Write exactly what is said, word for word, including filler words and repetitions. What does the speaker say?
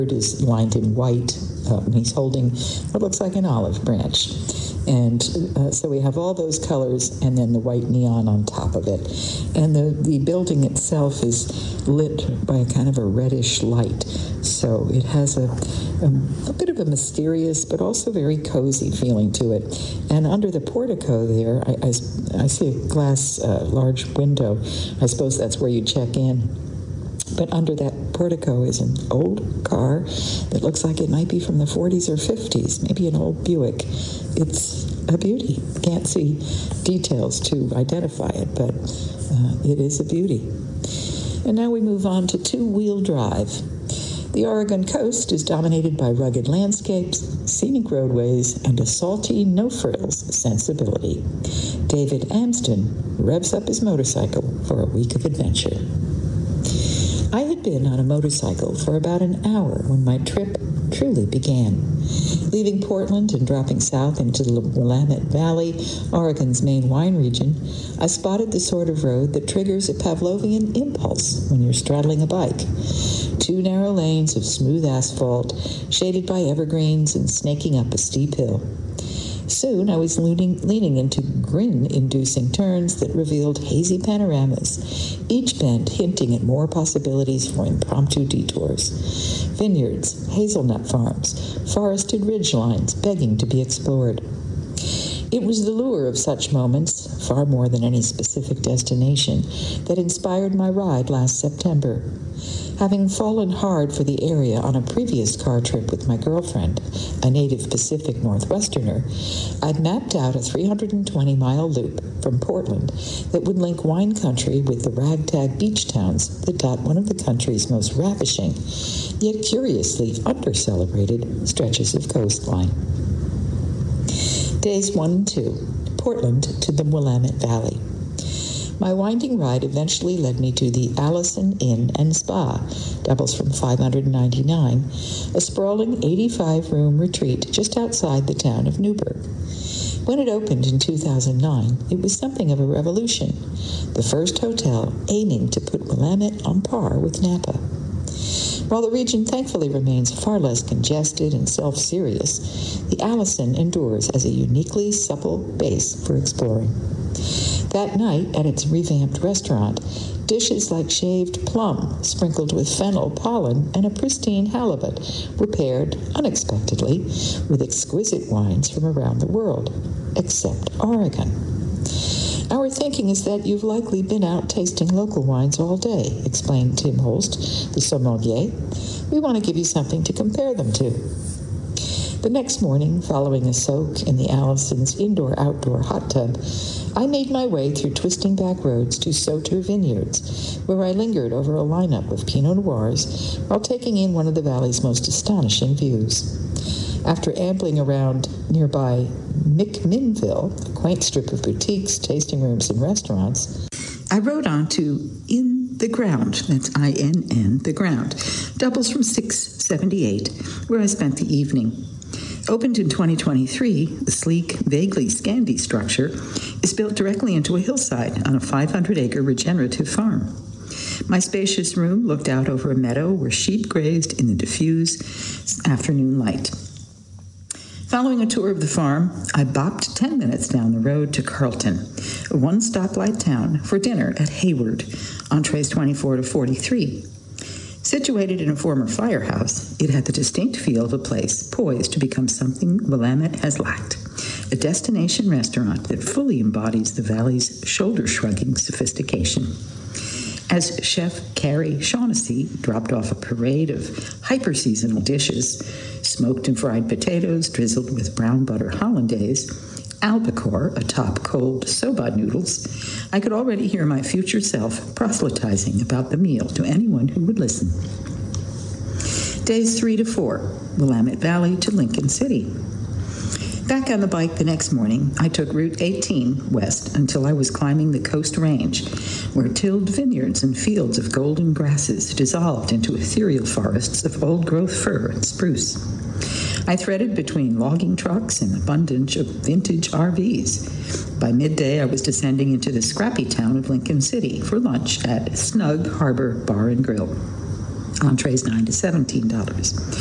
is lined in white, uh, and he's holding what looks like an olive branch. And uh, so we have all those colors and then the white neon on top of it. And the, the building itself is lit by a kind of a reddish light. So it has a, a, a bit of a mysterious but also very cozy feeling to it. And under the portico there, I, I, I see a glass uh, large window. I suppose that's where you check in. But under that portico is an old car that looks like it might be from the forties or fifties, maybe an old Buick. It's a beauty. Can't see details to identify it, but uh, it is a beauty. And now we move on to two-wheel drive. The Oregon coast is dominated by rugged landscapes, scenic roadways, and a salty, no-frills sensibility. David Amsden revs up his motorcycle for a week of adventure. I had been on a motorcycle for about an hour when my trip truly began. Leaving Portland and dropping south into the Willamette Valley, Oregon's main wine region, I spotted the sort of road that triggers a Pavlovian impulse when you're straddling a bike. Two narrow lanes of smooth asphalt, shaded by evergreens and snaking up a steep hill. Soon I was leaning, leaning into grin-inducing turns that revealed hazy panoramas, each bend hinting at more possibilities for impromptu detours. Vineyards, hazelnut farms, forested ridgelines begging to be explored. It was the lure of such moments, far more than any specific destination, that inspired my ride last September. Having fallen hard for the area on a previous car trip with my girlfriend, a native Pacific Northwesterner, I'd mapped out a three hundred twenty mile loop from Portland that would link wine country with the ragtag beach towns that dot one of the country's most ravishing, yet curiously under-celebrated stretches of coastline. Days one and two, Portland to the Willamette Valley. My winding ride eventually led me to the Allison Inn and Spa, doubles from five hundred ninety-nine dollars, a sprawling eighty-five room retreat just outside the town of Newburgh. When it opened in two thousand nine, it was something of a revolution, the first hotel aiming to put Willamette on par with Napa. While the region thankfully remains far less congested and self-serious, the Allison endures as a uniquely supple base for exploring. That night, at its revamped restaurant, dishes like shaved plum, sprinkled with fennel pollen, and a pristine halibut were paired, unexpectedly, with exquisite wines from around the world, except Oregon. Our thinking is that you've likely been out tasting local wines all day, explained Tim Holst, the sommelier. We want to give you something to compare them to. The next morning, following a soak in the Allison's indoor-outdoor hot tub, I made my way through twisting back roads to Soter Vineyards, where I lingered over a lineup of Pinot Noirs while taking in one of the valley's most astonishing views. After ambling around nearby McMinnville, a quaint strip of boutiques, tasting rooms, and restaurants, I rode on to In the Ground, that's I N N, The Ground, doubles from six seventy-eight, where I spent the evening. Opened in twenty twenty-three, the sleek, vaguely Scandi structure is built directly into a hillside on a five hundred acre regenerative farm. My spacious room looked out over a meadow where sheep grazed in the diffuse afternoon light. Following a tour of the farm, I bopped ten minutes down the road to Carlton, a one-stoplight town, for dinner at Hayward, entrees twenty-four to forty-three. Situated in a former firehouse, it had the distinct feel of a place poised to become something Willamette has lacked, a destination restaurant that fully embodies the valley's shoulder-shrugging sophistication. As Chef Carrie Shaughnessy dropped off a parade of hyper-seasonal dishes, smoked and fried potatoes drizzled with brown butter hollandaise, albacore atop cold soba noodles, I could already hear my future self proselytizing about the meal to anyone who would listen. Days three to four, Willamette Valley to Lincoln City. Back on the bike the next morning, I took Route eighteen west until I was climbing the Coast Range, where tilled vineyards and fields of golden grasses dissolved into ethereal forests of old-growth fir and spruce. I threaded between logging trucks and abundance of vintage R Vs. By midday, I was descending into the scrappy town of Lincoln City for lunch at Snug Harbor Bar and Grill. Entrees nine to seventeen dollars.